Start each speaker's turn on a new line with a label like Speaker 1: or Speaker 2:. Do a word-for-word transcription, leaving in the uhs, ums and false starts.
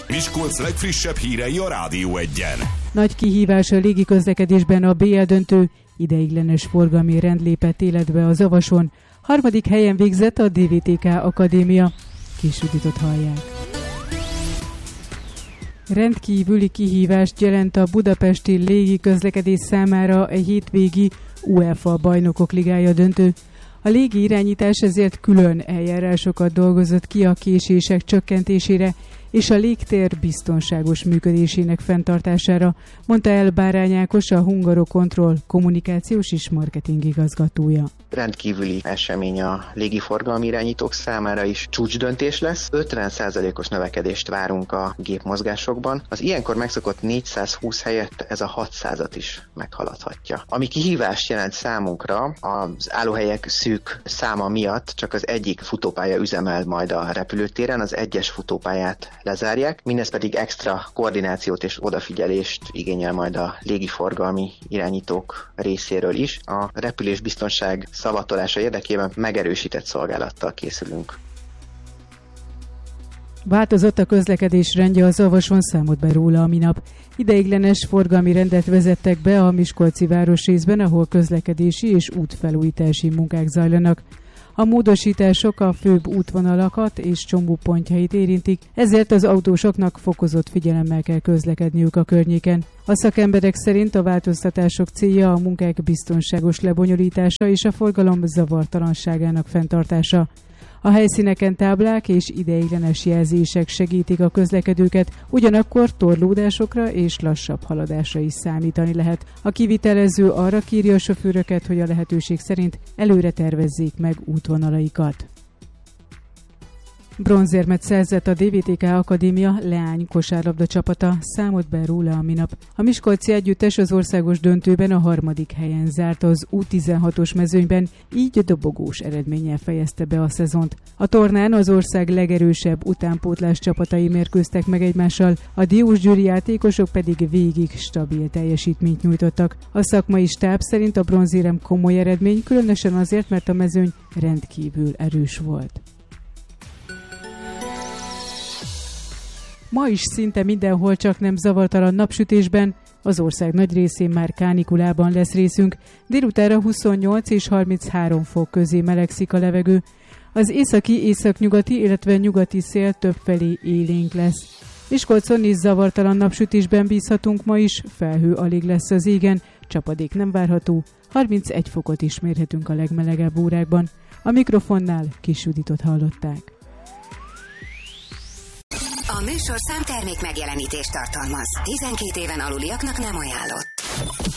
Speaker 1: Miskolc legfrissebb hírei a Rádió Egyen.
Speaker 2: Nagy kihívás a légiközlekedésben a bé el döntő, ideiglenes forgalmi rend lépett életbe a Zavason. Harmadik helyen végzett a dé vé té ká Akadémia. Kis Juditot hallják. Rendkívüli kihívást jelent a budapesti légiközlekedés számára egy hétvégi UEFA Bajnokok Ligája döntő. A légi irányítás ezért külön eljárásokat dolgozott ki a késések csökkentésére és a légtér biztonságos működésének fenntartására, mondta el Bárány Ákos, a Hungarocontrol kommunikációs és marketing igazgatója.
Speaker 3: Rendkívüli esemény a légiforgalmi irányítók számára is, csúcsdöntés lesz. ötven százalékos növekedést várunk a gépmozgásokban. Az ilyenkor megszokott négyszázhúsz helyett ez a hatszázat is meghaladhatja. Ami kihívást jelent számunkra, az állóhelyek szűk száma miatt csak az egyik futópálya üzemel majd a repülőtéren, az egyes futópályát lezárják, mindez pedig extra koordinációt és odafigyelést igényel majd a légiforgalmi irányítók részéről is. A repülésbiztonság szavatolása érdekében megerősített szolgálattal készülünk.
Speaker 2: Változott a közlekedés rendje a Zavason, számolt be róla a minap. Ideiglenes forgalmi rendet vezettek be a miskolci városrészben, ahol közlekedési és útfelújítási munkák zajlanak. A módosítások a főbb útvonalakat és csomópontjait érintik, ezért az autósoknak fokozott figyelemmel kell közlekedniük a környéken. A szakemberek szerint a változtatások célja a munkák biztonságos lebonyolítása és a forgalom zavartalanságának fenntartása. A helyszíneken táblák és ideiglenes jelzések segítik a közlekedőket, ugyanakkor torlódásokra és lassabb haladásra is számítani lehet. A kivitelező arra kérje a sofőröket, hogy a lehetőség szerint előre tervezzék meg útvonalaikat. Bronzérmet szerzett a dé vé té ká Akadémia leány kosárlabda csapata, számolt be róla a minap. A miskolci együttes az országos döntőben a harmadik helyen zárt az U tizenhatos mezőnyben, így dobogós eredménnyel fejezte be a szezont. A tornán az ország legerősebb utánpótlás csapatai mérkőztek meg egymással, a diósgyőri játékosok pedig végig stabil teljesítményt nyújtottak. A szakmai stáb szerint a bronzérem komoly eredmény, különösen azért, mert a mezőny rendkívül erős volt. Ma is szinte mindenhol csak nem zavartalan napsütésben, az ország nagy részén már kánikulában lesz részünk, délutánra huszonnyolc és harminchárom fok közé melegszik a levegő. Az északi, északnyugati, illetve nyugati szél többfelé élénk lesz. Miskolcon is zavartalan napsütésben bízhatunk ma is, felhő alig lesz az égen, csapadék nem várható, harmincegy fokot is mérhetünk a legmelegebb órákban. A mikrofonnál Kis Juditot hallották.
Speaker 4: A műsorszám termék megjelenítést tartalmaz. tizenkét éven aluliaknak nem ajánlott.